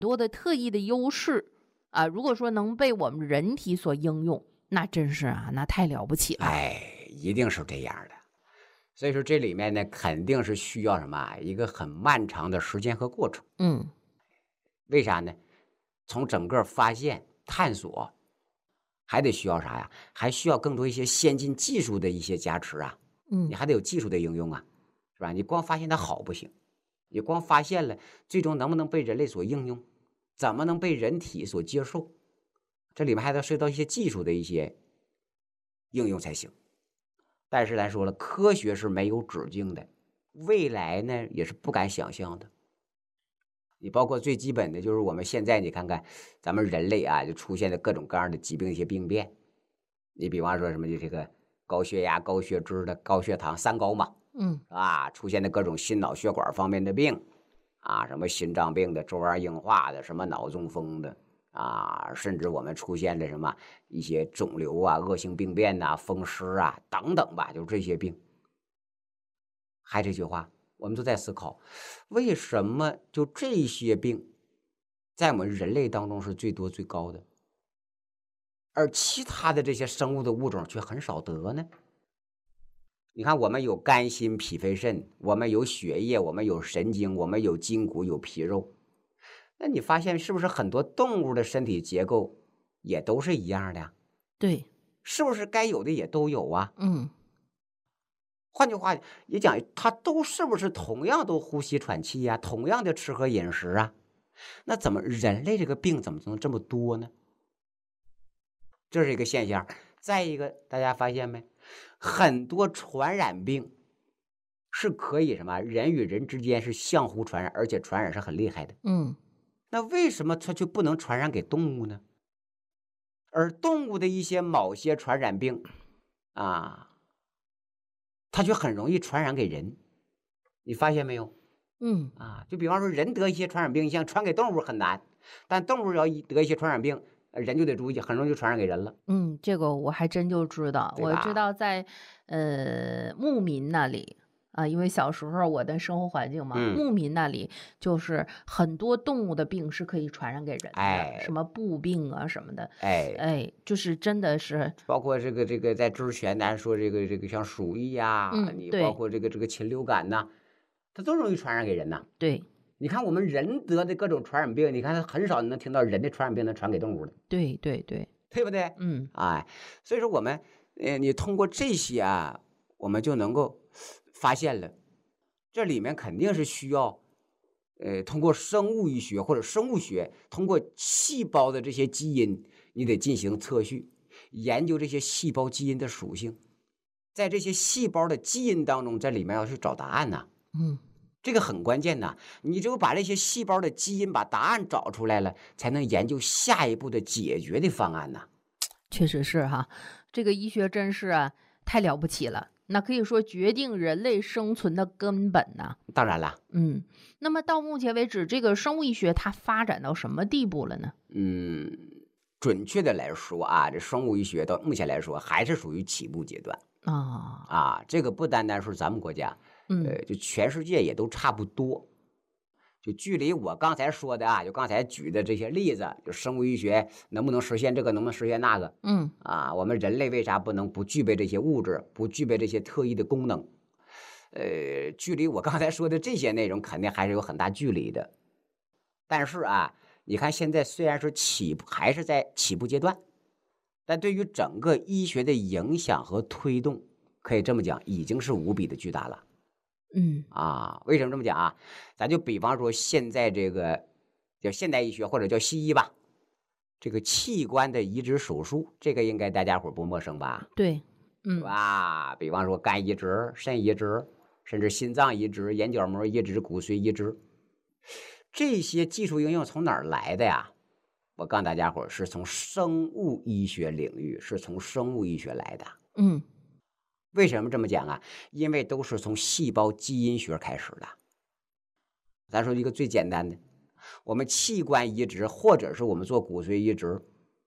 多的特异的优势啊，如果说能被我们人体所应用，那真是啊，那太了不起了。 哎，一定是这样的。所以说这里面呢，肯定是需要什么一个很漫长的时间和过程。为啥呢？从整个发现、探索，还得需要啥呀？还需要更多一些先进技术的一些加持啊。你还得有技术的应用啊，是吧？你光发现它好不行，你光发现了，最终能不能被人类所应用？怎么能被人体所接受？这里面还得涉及到一些技术的一些应用才行。但是咱说了，科学是没有止境的，未来呢也是不敢想象的。你包括最基本的就是我们现在，你看看咱们人类啊，就出现的各种各样的疾病一些病变。你比方说什么就这个高血压、高血脂的、高血糖三高嘛，出现的各种心脑血管方面的病啊，什么心脏病的、粥样硬化的、什么脑中风的啊，甚至我们出现了什么一些肿瘤啊、恶性病变呐、风湿啊等等吧，就这些病。还这句话，我们都在思考，为什么就这些病在我们人类当中是最多最高的，而其他的这些生物的物种却很少得呢？你看，我们有肝、心、脾、肺、肾，我们有血液，我们有神经，我们有筋骨，有皮肉。那你发现是不是很多动物的身体结构也都是一样的呀？ 对， 是不是该有的也都有啊？换句话也讲，它都是不是同样都呼吸喘气呀？同样的吃喝饮食啊？那怎么人类这个病怎么能这么多呢？这是一个现象。再一个，大家发现没？很多传染病是可以什么人与人之间是相互传染，而且传染是很厉害的。那为什么它就不能传染给动物呢？而动物的一些某些传染病啊，它就很容易传染给人。你发现没有？就比方说人得一些传染病，像传给动物很难，但动物要得一些传染病，人就得注意，很容易就传染给人了。 这个我还真就知道，我知道在牧民那里啊，因为小时候我的生活环境嘛，牧民那里就是很多动物的病是可以传染给人的，什么布病啊什么的，就是真的是， 包括这个在之前咱说这个像鼠疫呀，你包括这个禽流感呐，它都容易传染给人呐。 对， 你看我们人得的各种传染病，你看很少能听到人的传染病能传给动物的。 对对对， 对不对？所以说我们你通过这些啊，我们就能够发现了，这里面肯定是需要通过生物医学或者生物学，通过细胞的这些基因，你得进行测序，研究这些细胞基因的属性，在这些细胞的基因当中，在里面要去找答案呐。这个很关键呐，你只有把这些细胞的基因把答案找出来了，才能研究下一步的解决的方案呐。 确实是哈，这个医学真是啊，太了不起了。那可以说决定人类生存的根本呐。 当然了， 那么到目前为止，这个生物医学它发展到什么地步了呢？ 准确的来说啊，这生物医学到目前来说还是属于起步阶段这个不单单是咱们国家，就全世界也都差不多。就距离我刚才说的就刚才举的这些例子，就生物医学能不能实现这个，能不能实现那个？我们人类为啥不具备这些物质，不具备这些特异的功能？距离我刚才说的这些内容，肯定还是有很大距离的。但是你看现在虽然是还是在起步阶段，但对于整个医学的影响和推动，可以这么讲，已经是无比的巨大了。为什么这么讲啊？咱就比方说现在这个叫现代医学或者叫西医吧，这个器官的移植手术，这个应该大家伙不陌生吧？ 对， 是吧？比方说肝移植、肾移植，甚至心脏移植、眼角膜移植、骨髓移植，这些技术应用从哪儿来的呀？我告诉大家伙是从生物医学领域，是从生物医学来的。为什么这么讲啊？因为都是从细胞基因学开始的。咱说一个最简单的，我们器官移植或者是我们做骨髓移植，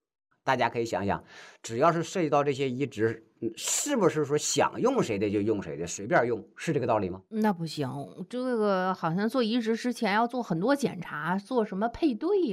大家可以想想，只要是涉及到这些移植，是不是说想用谁的就用谁的，随便用，是这个道理吗？ 那不行，这个好像做移植之前要做很多检查，做什么配对呀。